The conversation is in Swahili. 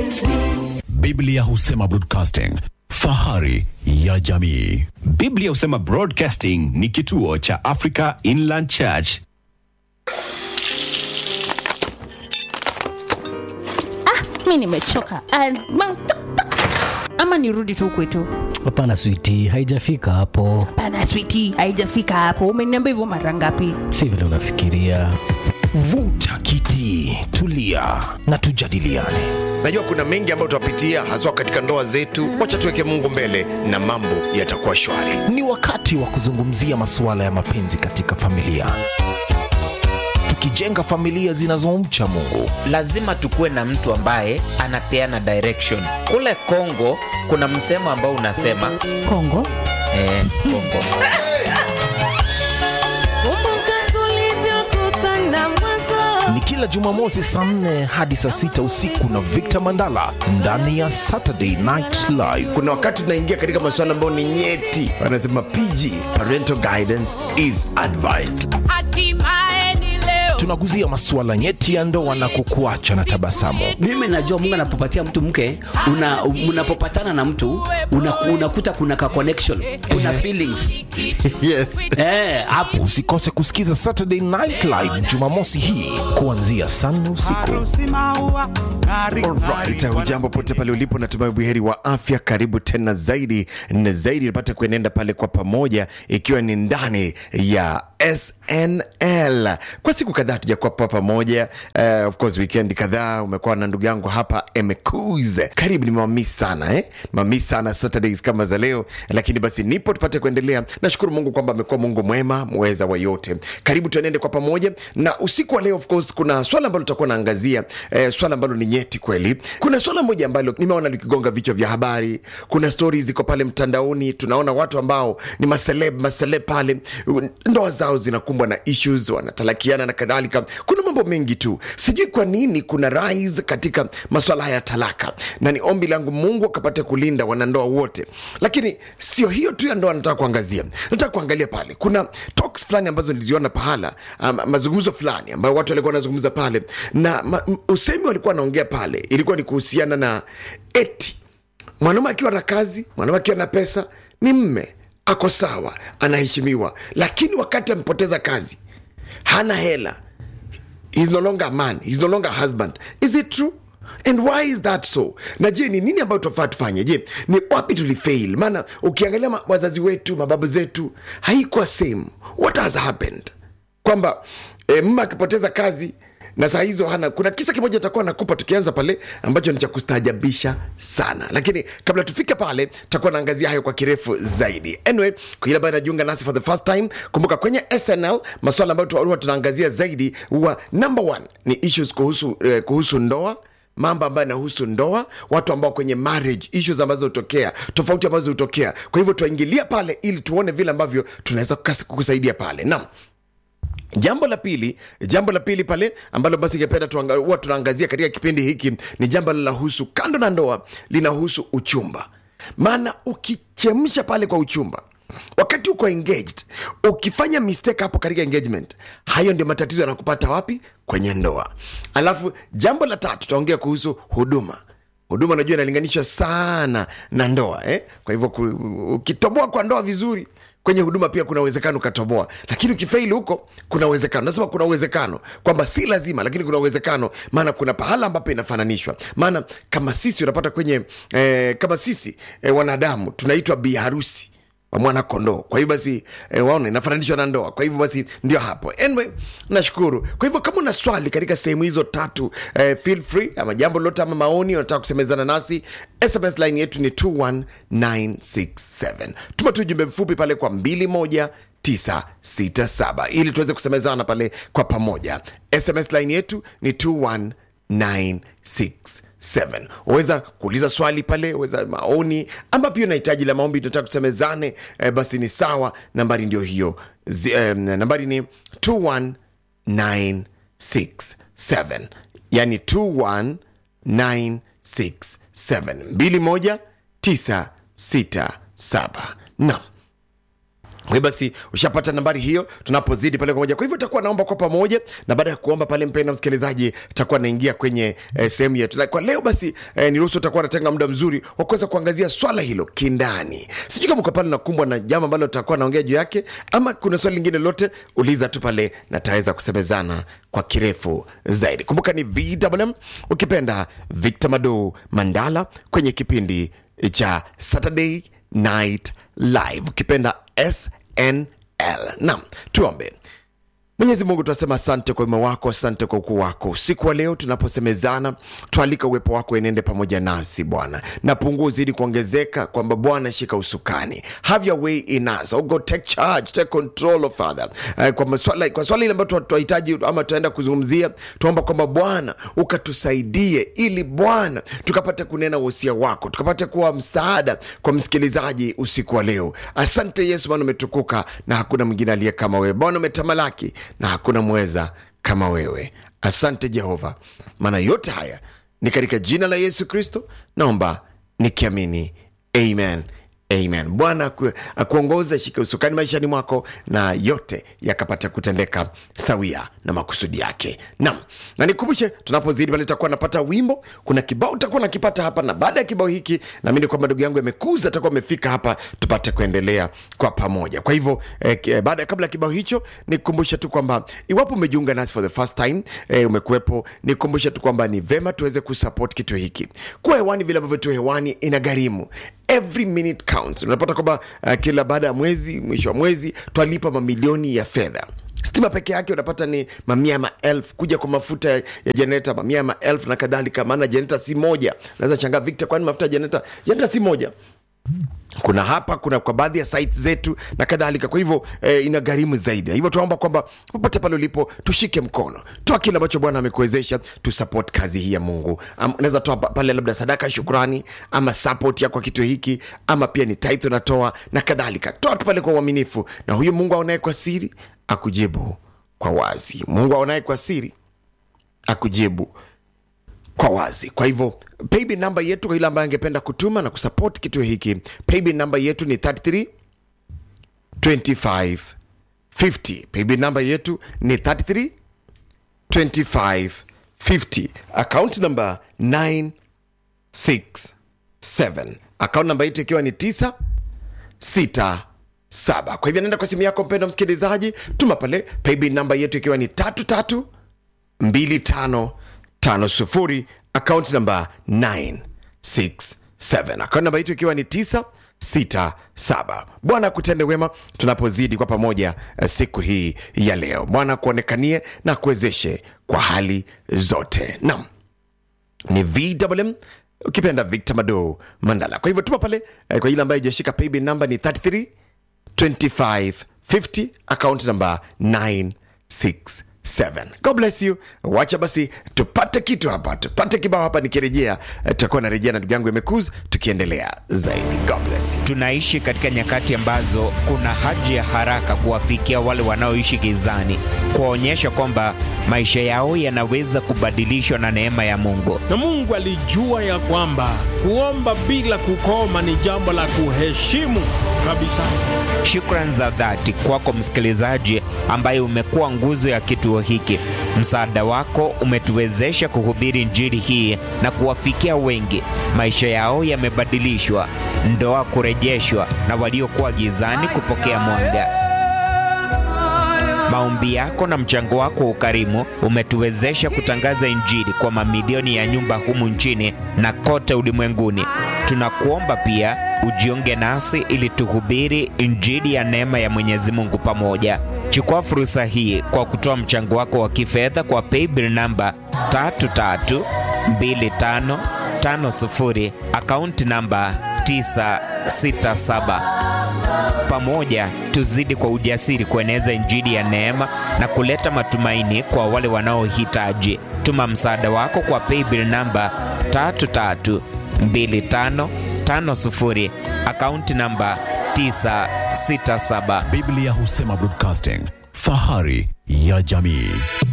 Biblia husema broadcasting, fahari ya jamii. Biblia husema Broadcasting ni kituo cha Africa Inland Church. Mimi nimechoka. Ama nirudi tu kwetu. Hapana sweetie, haijafika hapo. Hapana sweetie, haijafika hapo. Umeniambia hivyo mara ngapi? Si vile unafikiria. Vuta kiti, tulia na tujadiliane. Najua kuna mengi ambayo tutapitia haswa katika ndoa zetu. Wacha tuweke Mungu mbele na mambo yatakuwa shwari. Ni wakati wa kuzungumzia masuala ya mapenzi katika familia, tukijenga familia zinazomcha Mungu. Lazima tukue na mtu ambaye anapeana direction. Kule Kongo kuna msemo ambao unasema Kongo? Kongo. Ni kila Jumamosi saa 4 hadi saa 6 usiku na Victor Mandala ndani ya Saturday Night Live. Kuna wakati tunaingia katika masuala ambayo ni nyeti. Wanasema PG, parental guidance is advised. Tunaguzia masuala nyeti ya ndoa na kukuacha na tabasamu. Mimi najua Mungu anapopatia mtu mke, unapopatana na mtu unakuta kuna ka connection, kuna feelings. Yes. Hapo Usikose kusikiza Saturday Night Live Jumamosi hii kuanzia saa 4 usiku. Alright, hujambo pote pale ulipo, natumai buheri wa afya. Karibu tena zaidi na zaidi nipate kuenenda pale kwa pamoja, ikiwa ni ndani ya SNL. Kwa siku kadhaa tujakuwa pamoja, of course weekend kadhaa umekuwa na ndugu yangu hapa Emekuze. Karibu, nimewamiss sana mamiss sana Saturdays kama za leo, lakini basi nipo tupate kuendelea. Nashukuru Mungu kwamba amekuwa Mungu mwema, muweza wa yote. Karibu tuenende kwa pamoja, na usiku wa leo of course kuna swala ambalo tutakuwa naangazia, swala ambalo ni nyeti kweli. Kuna swala moja ambalo nimeona likigonga vichwa vya habari. Kuna stories ziko pale mtandaoni, tunaona watu ambao ni maceleb pale, ndoa zao zinakumbwa na issues, wanatalakiana na kadhalika. Kuna mambo mengi tu, sijui kwa nini kuna rise katika masuala haya talaka, na ni ombi langu Mungu akapate kulinda wanandoa wote. Lakini sio hiyo tu ya ndoa nataka kuangazia. Nataka kuangalia pale kuna talks fulani ambazo niliziona pahala, mazungumzo fulani ambayo watu walikuwa wanazungumza pale, na usemi walikuwa wanaongea pale ilikuwa ni kuhusiana na eti mwanaume akiwa na kazi, mwanaume akiwa na pesa, ni mme, ako sawa, anaheshimiwa. Lakini wakati amepoteza kazi, hana hela, he's no longer a man, he's no longer a husband. Is it true? And why is that so? Na je, ni nini ambayo tunafaa tufanye? Je, ni wapi tulifail? Maana ukiangalia wazazi wetu, mababu zetu, haikuwa same. What has happened? Kwamba mama akipoteza kazi na saa hizo hana. Kuna kisa kimoja nitakuwa nakupa tukianza pale ambacho ni cha kustaajabisha sana, lakini kabla tufike pale tutakuwa naangazia hayo kwa kirefu zaidi. Anyway, kwa ile baada jiunga nasi for the first time, kumbuka kwenye SNL masuala ambayo tunaangazia zaidi huwa number 1 ni issues kuhusu ndoa, mambo ambayo yanahusu ndoa, watu ambao kwenye marriage, issues ambazo hutokea, tofauti ambazo hutokea. Kwa hivyo tuingilia pale ili tuone vile ambavyo tunaweza kukusaidia pale. Naam. Jambo la pili pale ambalo basi ningependa tunaangazia katika kipindi hiki ni jambo linahusu, kando na ndoa, linahusu uchumba. Maana ukichemsha pale kwa uchumba, wakati uko engaged, ukifanya mistake hapo katika engagement, hayo ndio matatizo yanakupata wapi? Kwenye ndoa. Alafu jambo la tatu tutaongea kuhusu huduma. Huduma najua inalinganishwa sana na ndoa, Kwa hivyo ukitoboa kwa ndoa vizuri, kwenye huduma pia kuna uwezekano ukatoboa. Lakini ukifaili huko, kuna uwezekano. Nasema kuna uwezekano kwamba si lazima, lakini kuna uwezekano, maana kuna pahala ambapo inafananishwa. Maana kama sisi unapata kwenye kama sisi wanadamu tunaitwa bi harusi wa mwana kondoo. Kwa hivyo basi waona inafananishwa na ndoa. Kwa hivyo basi ndio hapo. Anyway, nashukuru. Kwa hivyo kama una swali katika sehemu hizo tatu, feel free, ama jambo lolote ama maoni unataka kusemezana nasi, SMS line yetu ni 21967. Tuma tu ujumbe mfupi pale kwa 21967 ili tuweze kusemezana pale kwa pamoja. SMS line yetu ni 21967. Uweza kuuliza swali pale, uweza maoni, ama pia unahitaji la maombi, tunataka kusemezane, basi ni sawa. Nambari ndio hiyo, nambari ni 21967, yani 21967 21967. Naam. Kwa basi ushapata nambari hiyo tunapozidi pale kwa moja. Kwa hivyo takuwa naomba kwa pamoja, na baada ya kuomba pale mpendwa msikilizaji, takuwa naingia kwenye sehemu yetu. Kwa leo basi niruhusu takuwa natenga muda mzuri wa kuweza kuangazia swala hilo kindani. Sijui kama uko pale nakumbwa na jambo ambalo takuwa naongea juu yake, ama kuna swali lingine lolote, uliza tu pale na taweza kusemezana kwa kirefu zaidi. Kumbuka ni VMM, ukipenda Victor Mado Mandala, kwenye kipindi cha Saturday Night Live, ukipenda SNL. Naam, tuombe. Mwenyezi Mungu, tunasema asante kwa wema wako, asante kwa ukuu wako. Usiku wa leo tunaposemezana, tualika uwepo wako enende pamoja nasi Bwana, na punguo zidi kuongezeka, kwamba Bwana shika usukani, have your way in us. Oh God, take charge, take control of Father. Kwa swala ile ambayo tunahitaji ama tunaenda kuzungumzia, tuomba kwamba Bwana ukatusaidie, ili Bwana tukapate kunena wosia wako, tukapate kuwa msaada kwa msikilizaji usiku wa leo. Asante Yesu, maana umetukuka na hakuna mwingine aliye kama wewe. Bwana umetamalaki na hakuna mweza kama wewe. Asante Jehova, maana yote haya ni katika jina la Yesu Kristo naomba nikiamini, amen. Amen. Bwana akuongoza, shika usukani maishani mwako, na yote yakapata kutendeka sawia na makusudi yake. Naam, na nikumbushe, tunapozidi pale tutakuwa napata wimbo, kuna kibao utakuwa nakipata hapa, na baada ya kibao hiki naamini kwamba ndugu yangu amekuza atakuwa amefika hapa, tupate kuendelea kwa pamoja. Kwa hivyo kabla ya kibao hicho, nikukumbushe tu kwamba iwapo umejiunga nasi for the first time, umekuepo, nikukumbushe tu kwamba ni vema tuweze kusupport kitu hiki. Kwa hewani vile ambavyo tu hewani inagharimu, every minute counts. Unapata kwamba kila baada ya mwezi, mwisho wa mwezi, twalipa mamilioni ya fedha. Stima peke yake unapata ni mamia maelfu, kuja kwa mafuta ya generator mamia maelfu na kadhalika, maana generator si moja. Naweza shangaa Victor, kwani mafuta ya generator si moja? Kuna hapa, kuna kwa baadhi ya sites zetu na kadhalika. Kwa hivyo inagharimu zaidi. Hivyo tuomba kwamba popote pale ulipo, tushike mkono, toa kile ambacho Bwana amekuwezesha, tu support kazi hii ya Mungu. Unaweza toa pale labda sadaka, shukrani, ama support yako kwa kitu hiki, ama pia ni tithe unatoa na kadhalika. Toa tu pale kwa uaminifu, na huyo Mungu aonaye kwa siri akujibu kwa wazi. Mungu aonaye kwa siri akujibu kwa wazi. Kwa hivyo paybill number yetu kwa yule ambaye angependa kutuma na kusupport kitu hiki, paybill number yetu ni 332550. Paybill number yetu ni 332550. Account number 967. Account number yetu ikiwa ni 967. Kwa hivyo nenda kwa simu yako mpendwa msikilizaji, tuma pale paybill number yetu ikiwa ni 332550. Account number 967. Account number yetu ikiwa ni 967. Bwana kutende wema tunapozidi kwa pamoja siku hii ya leo. Bwana kuonekanie na kuwezeshe kwa hali zote. Naam, ni VMM, ukipenda Victor Mado Mandala. Kwa hivyo tuma pale kwa ile ambayo hajashika paybill number ni 332550. Account number 967. God bless you. Wacha basi tupate kitu hapa, tupate kibao hapa. Nikirejea tutakuwa narejea na ndugu yangu Emekuz, tukiendelea zaidi. God bless you. Tunaishi katika nyakati ambazo kuna haja ya haraka kuwafikia wale wanaoishi gizani, kuwaonyesha kwamba maisha yao yanaweza kubadilishwa na neema ya Mungu. Na Mungu alijua ya kwamba kuomba bila kukoma ni jambo la kuheshimu kabisa. Shukrani za dhati kwako msikilizaji ambaye umekuwa nguzo ya kituo hiki. Msaada wako umetuwezesha kuhubiri injili hii na kuwafikia wengi. Maisha yao yamebadilishwa, ndoa kurejeshwa, na waliokuwa gizani kupokea mwanga. Maombi yako na mchango wako wa ukarimu umetuwezesha kutangaza injili kwa mamilioni ya nyumba humu nchini na kote ulimwenguni. Tunakuomba pia ujiunge nasi ili tuhubiri injili ya neema ya Mwenyezi Mungu pamoja. Chukua fursa hii kwa kutoa mchango wako wa kifedha kwa paybill number 332550, account number 967. Pamoja tuzidi kwa ujasiri kueneza injili ya neema na kuleta matumaini kwa wale wanaohitaji. Tuma msaada wako kwa paybill number 332550, account number 967. Biblia Husema Broadcasting, fahari ya jamii.